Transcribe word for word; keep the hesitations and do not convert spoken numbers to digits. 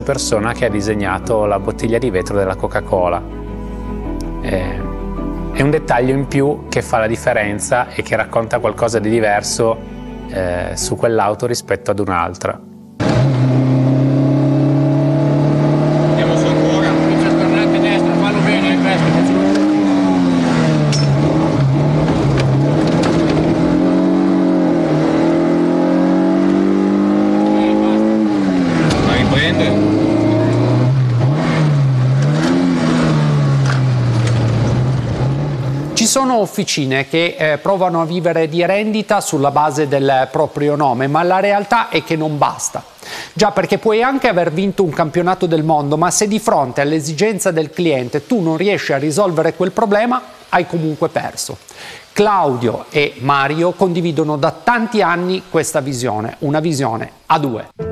Persona che ha disegnato la bottiglia di vetro della Coca-Cola. Eh, è un dettaglio in più che fa la differenza e che racconta qualcosa di diverso eh, su quell'auto rispetto ad un'altra. Andiamo su ancora, comincia a tornare a destra, fallo bene questo. Ci sono officine che eh, provano a vivere di rendita sulla base del proprio nome, ma la realtà è che non basta. Già, perché puoi anche aver vinto un campionato del mondo, ma se di fronte all'esigenza del cliente tu non riesci a risolvere quel problema, hai comunque perso. Claudio e Mario condividono da tanti anni questa visione, una visione a due.